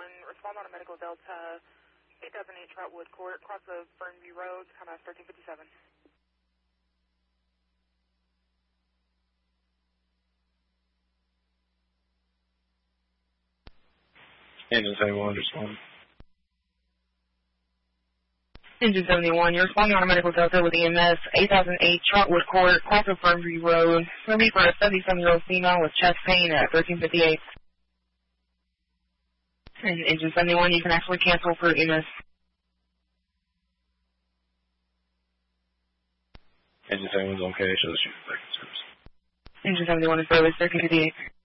respond on a medical Delta 8008 Troutwood Court, across the Fernview Road, MS 1357. Engine 71, respond. Engine 71, you're responding on a medical Delta with EMS 8008 Troutwood Court, across the Fernview Road. For me for a 77-year-old female with chest pain at 1358. And Engine 71, you can actually cancel for EMS. Engine 71's okay, so let's shoot back in service. Engine 71 is service 1358.